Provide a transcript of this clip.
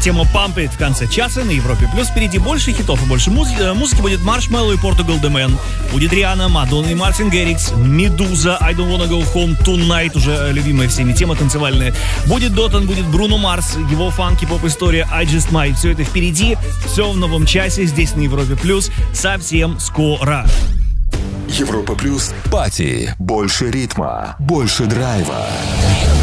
тема Pump It в конце часа на Европе Плюс. Впереди больше хитов и больше музыки. Будет Маршмеллоу и Portugal The Man. Будет Риhanna, Мадонна и Мартин Гэррикс. Медуза, I Don't Wanna Go Home Tonight. Уже любимая всеми тема танцевальная. Будет Дотан, будет Бруно Марс. Его фанки, поп-история I Just Might. Все это впереди. Все в новом часе здесь на Европе Плюс. Совсем скоро. Европа Плюс. Пати. Больше ритма. Больше драйва.